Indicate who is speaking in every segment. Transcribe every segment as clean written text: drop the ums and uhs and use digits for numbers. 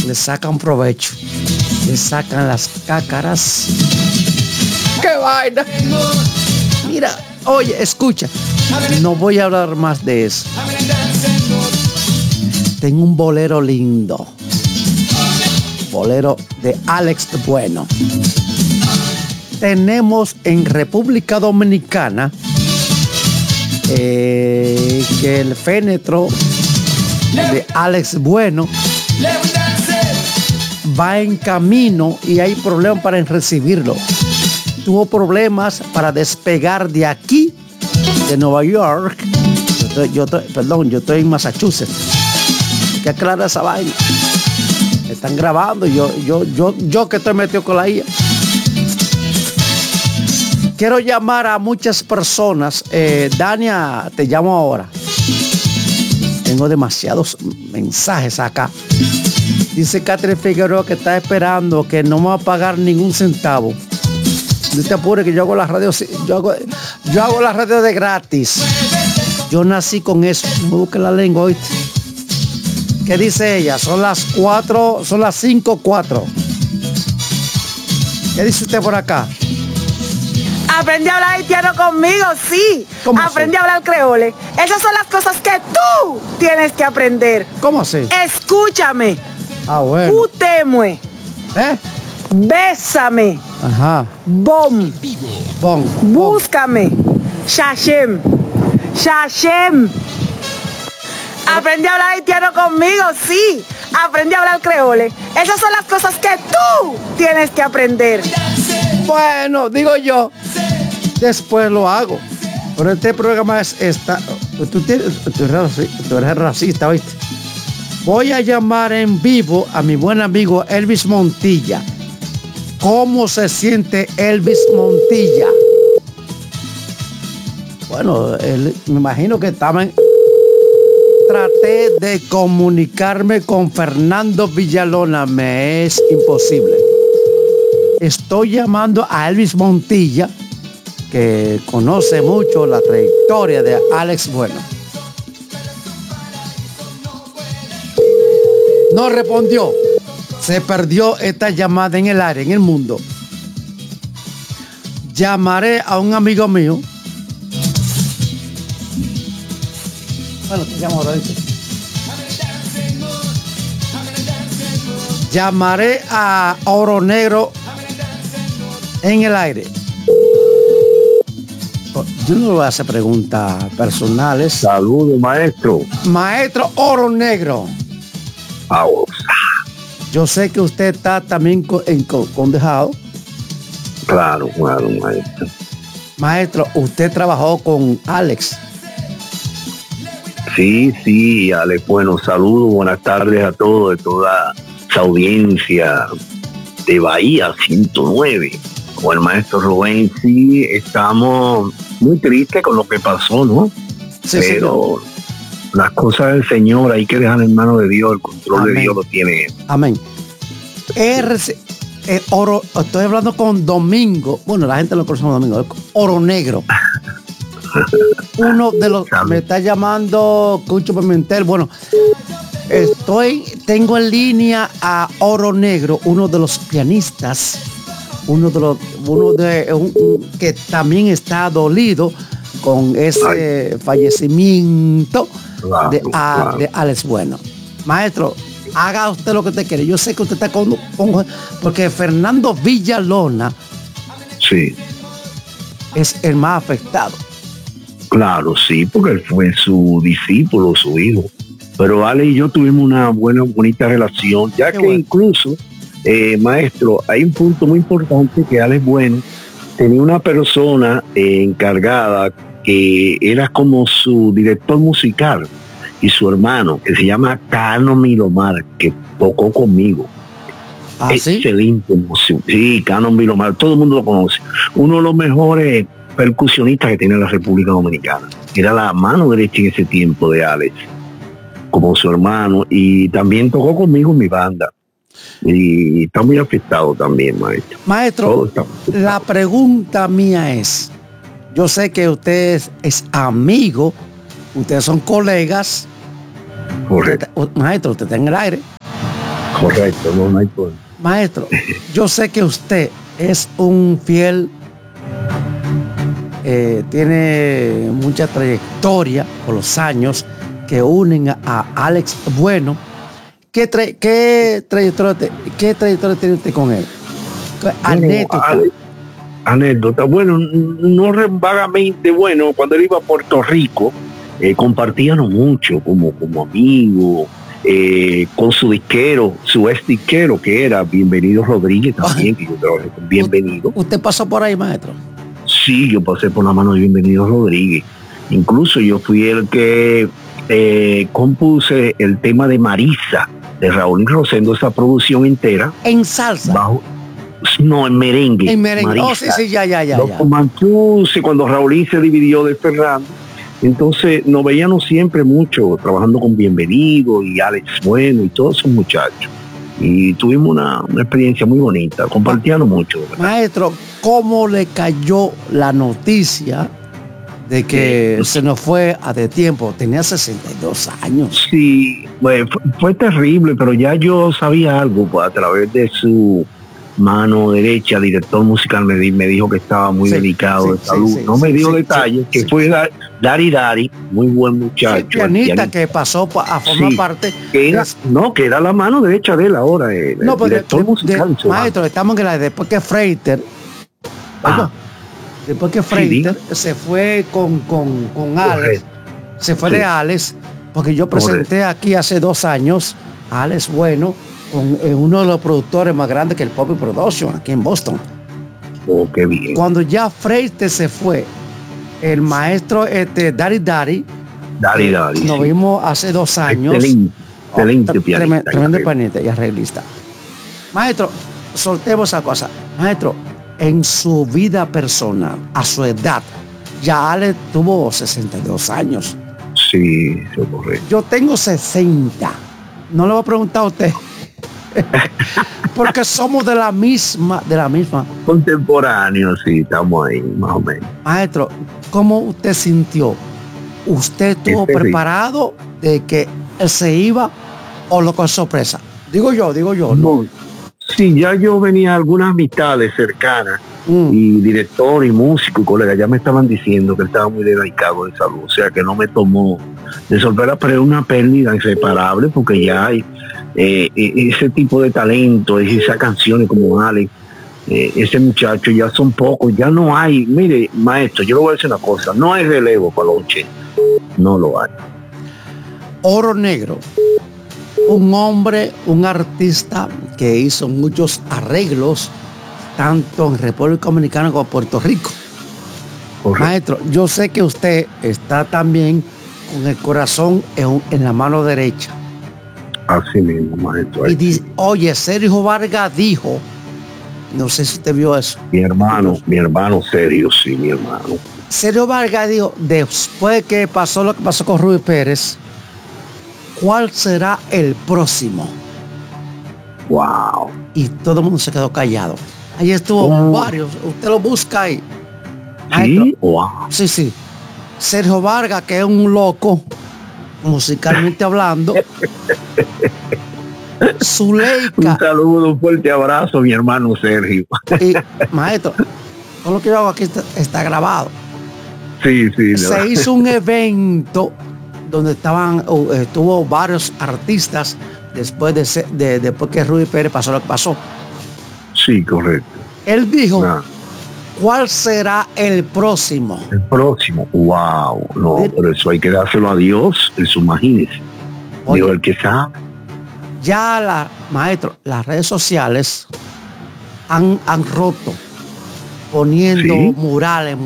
Speaker 1: le sacan provecho, le sacan las cácaras. ¡Qué vaina! Mira, oye, escucha, no voy a hablar más de eso. Tengo un bolero lindo, bolero de Alex Bueno. Tenemos en República Dominicana que el fénetro de Alex Bueno va en camino y hay problemas para recibirlo. Tuvo problemas para despegar de aquí, de Nueva York. Yo estoy en Massachusetts. Que aclara esa vaina. Están grabando. Yo que estoy metido con la IA. Quiero llamar a muchas personas. Dania, te llamo ahora. Tengo demasiados mensajes acá. Dice Catherine Figueroa que está esperando, que no me va a pagar ningún centavo. No te apures, que yo hago la radio, yo hago la radio de gratis. Yo nací con eso. Me busque la lengua hoy. ¿Qué dice ella? Son las 4, son las 5:04. ¿Qué dice usted por acá?
Speaker 2: Aprendí a hablar haitiano conmigo, sí. Aprendí a hablar creole. Esas son las cosas que tú tienes que aprender.
Speaker 1: ¿Cómo así?
Speaker 2: Escúchame.
Speaker 1: Ah, bueno.
Speaker 2: Utemue. Bésame.
Speaker 1: Ajá.
Speaker 2: Bom. Búscame. Shashem. Shashem. Aprendí a hablar haitiano conmigo, sí. Aprendí a hablar creole. Esas son las cosas que tú tienes que aprender.
Speaker 1: Bueno, digo yo, después lo hago. Pero este programa tú eres racista, ¿viste? Voy a llamar en vivo a mi buen amigo Elvis Montilla. ¿Cómo se siente Elvis Montilla? Bueno, me imagino que traté de comunicarme con Fernando Villalona. Me es imposible. Estoy llamando a Elvis Montilla, que conoce mucho la trayectoria de Alex Bueno. No respondió. Se perdió esta llamada en el aire, en el mundo. Llamaré a un amigo mío. Bueno, te llamo ahora. Llamaré a Oro Negro en el aire. Yo no le voy a hacer preguntas personales.
Speaker 3: Saludos, maestro.
Speaker 1: Maestro Oro Negro. Yo sé que usted está también condejado.
Speaker 3: Claro, maestro.
Speaker 1: Maestro, usted trabajó con Alex.
Speaker 3: Sí, Alex. Bueno, saludos, buenas tardes a todos, de toda esa audiencia de Bahía 109. Con el maestro Rubén, sí, estamos muy tristes con lo que pasó, ¿no?
Speaker 1: Sí,
Speaker 3: pero las cosas del Señor hay que dejar en manos de Dios, el control
Speaker 1: Amén.
Speaker 3: de Dios lo tiene.
Speaker 1: Amén. Oro, estoy hablando con Domingo. Bueno, la gente lo conoce como Domingo. Oro Negro. Uno de los me está llamando Cucho Pimentel. Bueno, tengo en línea a Oro Negro, uno de los pianistas, que también está dolido con ese fallecimiento de Alex Bueno. Maestro, haga usted lo que usted quiere. Yo sé que usted está porque Fernando Villalona es el más afectado.
Speaker 3: Claro, sí, porque él fue su discípulo, su hijo. Pero Ale y yo tuvimos una bonita relación, ya que incluso, maestro, hay un punto muy importante que Alex Bueno tenía una persona encargada que era como su director musical y su hermano, que se llama Cano Milomar, que tocó conmigo. Excelente músico. Sí, Cano Milomar, todo el mundo lo conoce. Uno de los mejores percusionistas que tiene la República Dominicana. Era la mano derecha en ese tiempo de Alex, como su hermano, y también tocó conmigo en mi banda. Y está muy afectado también, maestro.
Speaker 1: Maestro, la pregunta mía es, yo sé que usted es amigo, ustedes son colegas.
Speaker 3: Correcto.
Speaker 1: Maestro, usted está en el aire.
Speaker 3: Correcto, no hay problema.
Speaker 1: Maestro, yo sé que usted es un fiel, tiene mucha trayectoria por los años que unen a Alex Bueno. ¿Qué trayectoria tiene usted con él? Anécdota.
Speaker 3: Anécdota. Bueno, no vagamente, bueno, cuando él iba a Puerto Rico, compartíamos mucho como amigo, con su disquero, su ex disquero, que era Bienvenido Rodríguez también, que yo trabajé con Bienvenido.
Speaker 1: ¿Usted pasó por ahí, maestro?
Speaker 3: Sí, yo pasé por la mano de Bienvenido Rodríguez. Incluso yo fui el que compuse el tema de Marisa, de Raúl Rosendo, esa producción entera.
Speaker 1: ¿En salsa?
Speaker 3: No, en merengue.
Speaker 1: En merengue. Marisa. Oh, sí, ya.
Speaker 3: Manchuse, cuando Raúl se dividió de Fernando. Entonces nos veíamos siempre mucho trabajando con Bienvenido y Alex Bueno y todos esos muchachos. Y tuvimos una experiencia muy bonita, compartiendo mucho.
Speaker 1: Maestro, ¿cómo le cayó la noticia de que se nos fue de tiempo? Tenía 62 años.
Speaker 3: Sí, bueno, fue terrible, pero ya yo sabía algo pues, a través de su mano derecha, director musical, me dijo que estaba muy delicado de salud. No me dio detalles, que fue Dari, muy buen muchacho.
Speaker 1: Pianista que pasó a formar parte.
Speaker 3: Que era la mano derecha de él ahora.
Speaker 1: No, pero director musical. Maestro, estamos en después que Freiter, se fue con Alex, se fue de Alex, porque yo presenté aquí hace 2 años a Alex Bueno, con uno de los productores más grandes que el Poppy Production aquí en Boston.
Speaker 3: Oh, qué bien.
Speaker 1: Cuando ya Freite se fue, el maestro Dari nos vimos hace 2 años.
Speaker 3: Excelente pianista.
Speaker 1: Tremendo pianista y arreglista. Maestro, soltemos esa cosa. Maestro, en su vida personal, a su edad, ya Alex tuvo 62 años.
Speaker 3: Sí, eso es correcto.
Speaker 1: Yo tengo 60. No le voy a preguntar a usted. Porque somos de la misma.
Speaker 3: Contemporáneos, sí, estamos ahí, más o menos.
Speaker 1: Maestro, ¿cómo usted sintió? ¿Usted estuvo preparado de que él se iba o lo con sorpresa? Digo yo.
Speaker 3: No. Sí, ya yo venía algunas amistades cercanas y director y músico y colegas ya me estaban diciendo que él estaba muy delicado de salud, o sea que no me tomó de sorpresa, pero es una pérdida irreparable porque ya hay ese tipo de talento, esas canciones como Alex, ese muchacho ya son pocos, ya no hay. Mire, maestro, yo le voy a decir una cosa, no hay relevo para los 80, no lo hay.
Speaker 1: Oro Negro, un hombre, un artista que hizo muchos arreglos tanto en República Dominicana como en Puerto Rico. Correcto. Maestro, yo sé que usted está también con el corazón en la mano derecha.
Speaker 3: Así mismo, maestro.
Speaker 1: Y dice, oye, Sergio Vargas dijo, no sé si usted vio eso.
Speaker 3: Mi hermano Sergio, sí, mi hermano.
Speaker 1: Sergio Vargas dijo, después que pasó lo que pasó con Rudy Pérez, ¿cuál será el próximo?
Speaker 3: Wow.
Speaker 1: Y todo el mundo se quedó callado. Ahí estuvo varios, usted lo busca ahí.
Speaker 3: Maestro, ¿sí? Wow.
Speaker 1: Sí. Sergio Vargas, que es un loco, musicalmente hablando. Zuleika.
Speaker 3: Un saludo, un fuerte abrazo, mi hermano Sergio.
Speaker 1: Y, maestro, todo lo que yo hago aquí está grabado.
Speaker 3: Sí.
Speaker 1: Se hizo un evento donde estuvo varios artistas después después que Rudy Pérez pasó lo que pasó.
Speaker 3: Sí, correcto.
Speaker 1: Él dijo, ¿cuál será el próximo?
Speaker 3: El próximo, wow. No, pero eso hay que dárselo a Dios, eso imagínese. Dios el que sabe.
Speaker 1: Ya maestro, las redes sociales han roto poniendo murales.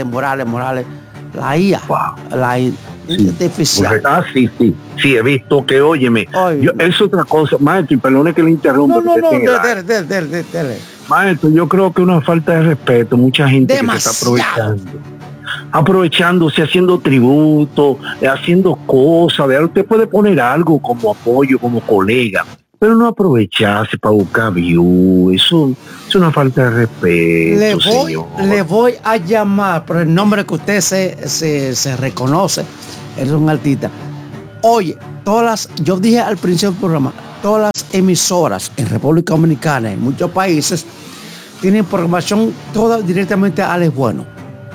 Speaker 1: La IA, la artificial.
Speaker 3: Sí, he visto que, óyeme, es otra cosa, maestro, y perdone que le interrumpa.
Speaker 1: Dele.
Speaker 3: Maestro, yo creo que una falta de respeto, mucha gente que se está aprovechándose, haciendo tributo, haciendo cosas, usted puede poner algo como apoyo, como colega, pero no aprovecharse para buscar views, eso es una falta de respeto.
Speaker 1: Le voy a llamar por el nombre que usted se reconoce, es un artista. Oye, yo dije al principio del programa, todas las emisoras en República Dominicana, en muchos países, tienen programación toda directamente a Alex Bueno.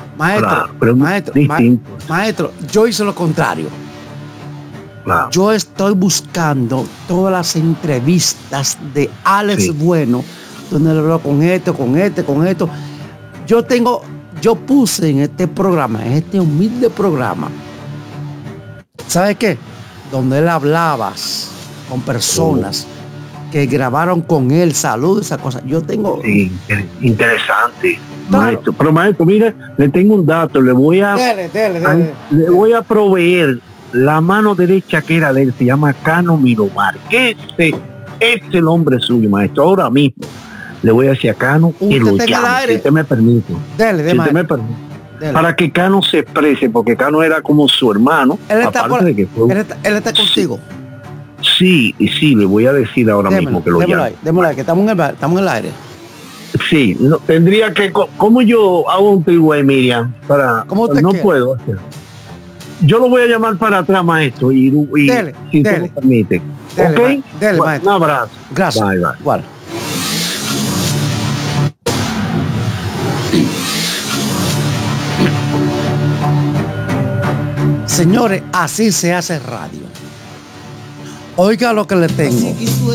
Speaker 1: Maestro, yo hice lo contrario.
Speaker 3: Claro.
Speaker 1: Yo estoy buscando todas las entrevistas de Alex Bueno, donde le hablo con esto. Yo puse en este programa, en este humilde programa, ¿sabes qué? Donde él hablaba con personas que grabaron con él, salud, esa cosa. Yo tengo...
Speaker 3: Sí, interesante,
Speaker 1: claro.
Speaker 3: Maestro. Pero maestro, mire, le tengo un dato, le voy a proveer la mano derecha que era de él, se llama Cano Miromar. Ese es el hombre suyo, maestro. Ahora mismo le voy a decir a Cano que lo llame, si usted me permite. Para que Cano se exprese, porque Cano era como su hermano.
Speaker 1: Él está contigo.
Speaker 3: Sí, le voy a decir ahora mismo que lo llame.
Speaker 1: Démoslo ahí, que estamos en el aire.
Speaker 3: Sí, no, tendría que... ¿Cómo yo hago un tributo, Miriam? No quiere? Puedo hacer. Yo lo voy a llamar para atrás, maestro, y si usted me permite. ¿Ok?
Speaker 1: Dele, maestro.
Speaker 3: Un abrazo.
Speaker 1: Gracias.
Speaker 3: Bye.
Speaker 1: Igual. Señores, así se hace radio. Oiga lo que le tengo.